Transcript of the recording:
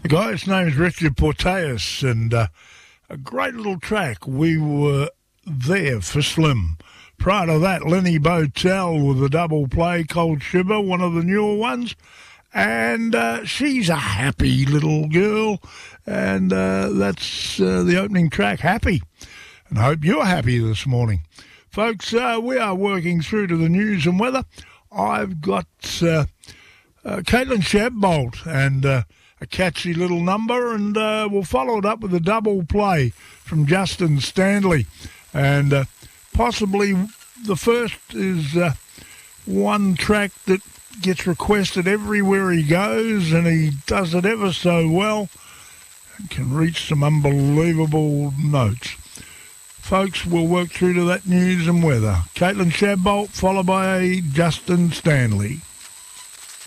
The guy's name is Richard Porteous, and a great little track. We were there for Slim. Prior to that, Lenny Botel with a double play, Cold Shiver, one of the newer ones. And she's a happy little girl, and that's the opening track, Happy. And I hope you're happy this morning. Folks, we are working through to the news and weather. I've got Caitlin Shadbolt and a catchy little number, and we'll follow it up with a double play from Justin Stanley. And possibly the first is one track that gets requested everywhere he goes, and he does it ever so well and can reach some unbelievable notes. Folks, we'll work through to that news and weather. Caitlin Shadbolt, followed by Justin Stanley.